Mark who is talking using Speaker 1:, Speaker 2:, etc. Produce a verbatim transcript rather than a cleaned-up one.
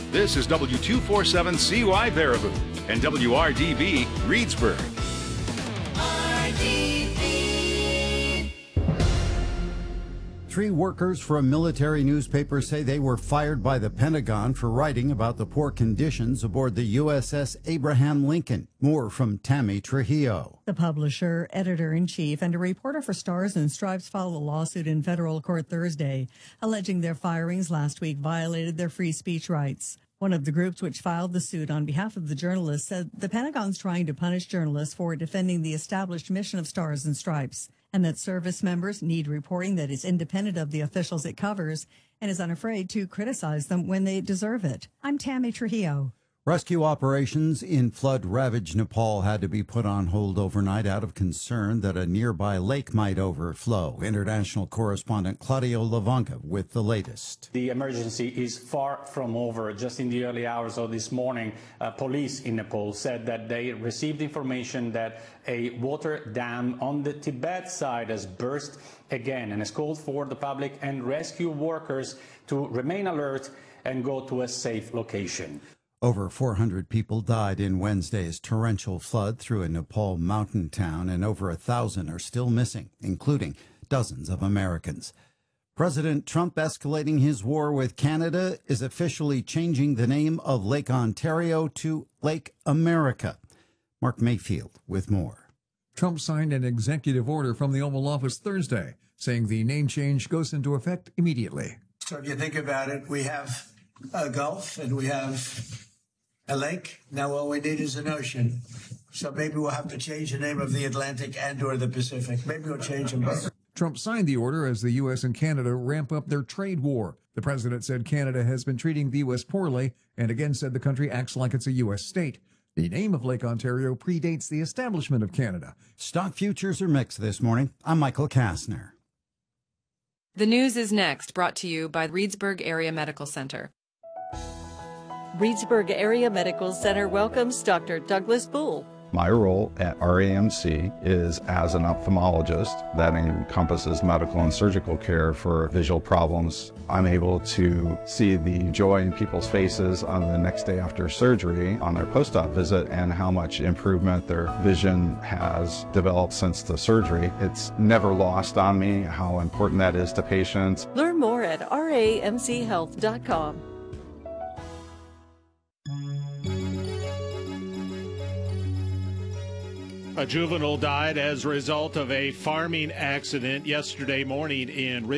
Speaker 1: This is W two forty-seven C Y Baraboo and W R D B Reedsburg.
Speaker 2: Three workers for a military newspaper say they were fired by the Pentagon for writing about the poor conditions aboard the U S S Abraham Lincoln. More from Tammy Trujillo.
Speaker 3: The publisher, editor-in-chief, and a reporter for Stars and Stripes filed a lawsuit in federal court Thursday, alleging their firings last week violated their free speech rights. One of the groups which filed the suit on behalf of the journalists said the Pentagon's trying to punish journalists for defending the established mission of Stars and Stripes, and that service members need reporting that is independent of the officials it covers and is unafraid to criticize them when they deserve it. I'm Tammy Trujillo.
Speaker 2: Rescue operations in flood-ravaged Nepal had to be put on hold overnight out of concern that a nearby lake might overflow. International correspondent Claudio Lavanga with the latest.
Speaker 4: The emergency is far from over. Just in the early hours of this morning, uh, police in Nepal said that they received information that a water dam on the Tibet side has burst again and has called for the public and rescue workers to remain alert and go to a safe location.
Speaker 2: Over four hundred people died in Wednesday's torrential flood through a Nepal mountain town, and over a thousand are still missing, including dozens of Americans. President Trump, escalating his war with Canada, is officially changing the name of Lake Ontario to Lake America. Mark Mayfield with more.
Speaker 5: Trump signed an executive order from the Oval Office Thursday, saying the name change goes into effect immediately.
Speaker 6: So if you think about it, we have a Gulf and we have a lake. Now all we need is an ocean. So maybe we'll have to change the name of the Atlantic and or the Pacific. Maybe we'll change them both.
Speaker 5: Trump signed the order as the U S and Canada ramp up their trade war. The president said Canada has been treating the U S poorly and again said the country acts like it's a U S state. The name of Lake Ontario predates the establishment of Canada.
Speaker 2: Stock futures are mixed this morning. I'm Michael Kastner.
Speaker 7: The news is next, brought to you by Reedsburg Area Medical Center.
Speaker 8: Reedsburg Area Medical Center welcomes Doctor Douglas Bull.
Speaker 9: My role at R A M C is as an ophthalmologist. That encompasses medical and surgical care for visual problems. I'm able to see the joy in people's faces on the next day after surgery on their post-op visit and how much improvement their vision has developed since the surgery. It's never lost on me how important that is to patients.
Speaker 8: Learn more at R A M C health dot com.
Speaker 10: A juvenile died as a result of a farming accident yesterday morning in